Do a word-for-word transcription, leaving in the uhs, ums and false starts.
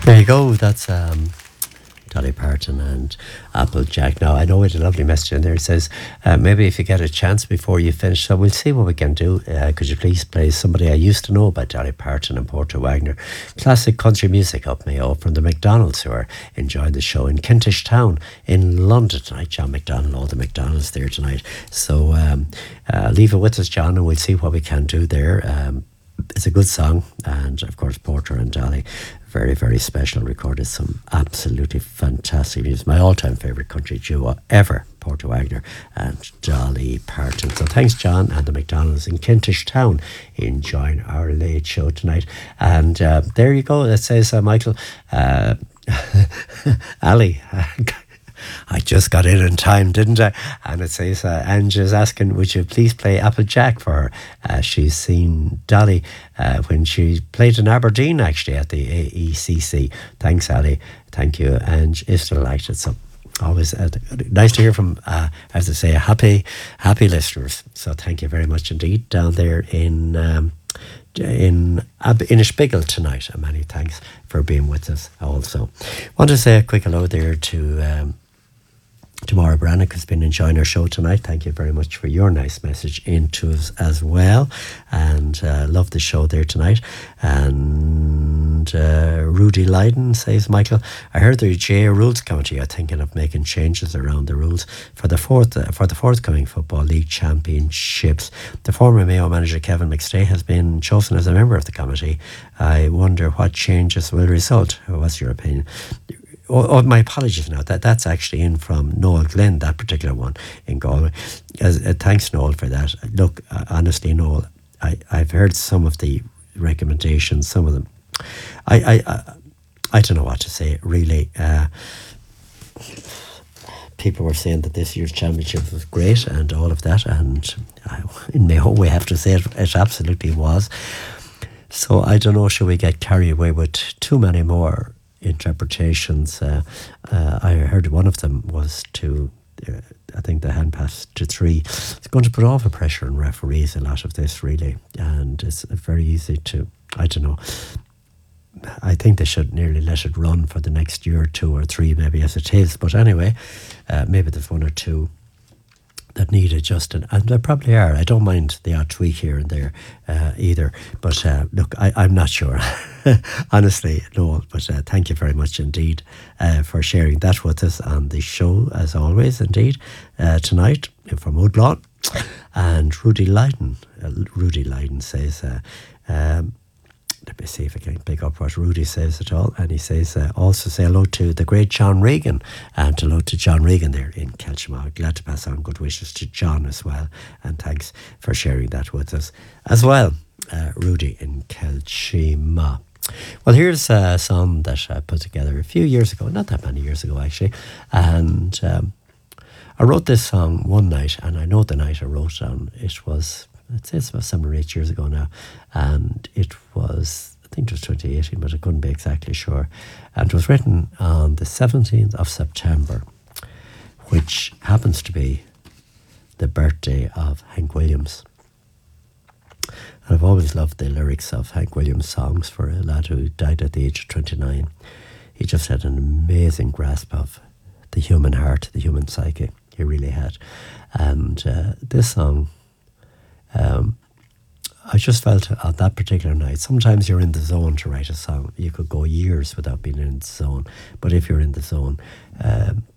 There you go. That's um, Dolly Parton and Applejack. Now, I know we had a lovely message in there. It says, uh, maybe if you get a chance before you finish, so we'll see what we can do. Uh, could you please play somebody I used to know by Dolly Parton and Porter Wagner? Classic country music up Mayo from the McDonald's, who are enjoying the show in Kentish Town in London tonight. John McDonald, all the McDonald's there tonight. So um, uh, leave it with us, John, and we'll see what we can do there. Um, It's a good song, and of course Porter and Dolly, very, very special, recorded some absolutely fantastic music. My all-time favourite country duo ever, Porter Wagner and Dolly Parton. So thanks, John, and the McDonald's in Kentish Town enjoying our late show tonight. And uh, there you go. It says, uh, Michael, uh, Ali, I just got in in time, didn't I? And it says, uh, Ange is asking, would you please play Applejack for her? Uh, she's seen Dolly uh, when she played in Aberdeen, actually, at the A E C C. Thanks, Ali. Thank you. Ange is delighted. So always uh, nice to hear from, uh, as I say, happy, happy listeners. So thank you very much indeed down there in... Um, in in Ishpigel tonight, and many thanks for being with us also. Want to say a quick hello there to um, to Maura Brannock, who's been enjoying our show tonight. Thank you very much for your nice message into us as well, and uh, love the show there tonight. And uh, Rudy Leiden says, Michael, I heard the J A Rules Committee are thinking of making changes around the rules for the fourth uh, for the forthcoming Football League Championships. The former Mayo manager Kevin McStay has been chosen as a member of the committee. I wonder what changes will result. What's your opinion? Oh, oh, my apologies now. That that's actually in from Noel Glenn, that particular one in Galway. As, uh, thanks, Noel, for that. Look, uh, honestly, Noel, I, I've heard some of the recommendations, some of them. I I I, I don't know what to say, really. Uh, people were saying that this year's championship was great and all of that, and I, in Mayo, we have to say it, it absolutely was. So I don't know, should we get carried away with too many more interpretations? Uh, uh, I heard one of them was to, uh, I think the hand pass to three. It's going to put over pressure on referees, a lot of this, really, and it's very easy to, I don't know, I think they should nearly let it run for the next year or two or three, maybe, as it is. But anyway, uh, maybe there's one or two that need adjusting, and there probably are. I don't mind the odd tweak here and there uh, either, but uh, look, I, I'm not sure, honestly, no, but uh, thank you very much indeed uh, for sharing that with us on the show, as always, indeed, uh, tonight from Woodlawn. And Rudy Leiden, uh, Rudy Leiden says, uh, um, let me see if I can pick up what Rudy says at all. And he says, uh, also say hello to the great John Regan, and hello to John Regan there in Kelchima. Glad to pass on good wishes to John as well. And thanks for sharing that with us as well, uh, Rudy in Kelchima. Well, here's a song that I put together a few years ago, not that many years ago actually. And um, I wrote this song one night, and I know the night I wrote it on, it was... I'd say it's about seven or eight years ago now, and it was, I think it was twenty eighteen, but I couldn't be exactly sure. And it was written on the seventeenth of September, which happens to be the birthday of Hank Williams. And I've always loved the lyrics of Hank Williams' songs. For a lad who died at the age of twenty-nine, he just had an amazing grasp of the human heart, the human psyche. He really had. And uh, this song, Um, I just felt on that particular night, sometimes you're in the zone to write a song. You could go years without being in the zone, but if you're in the zone, um,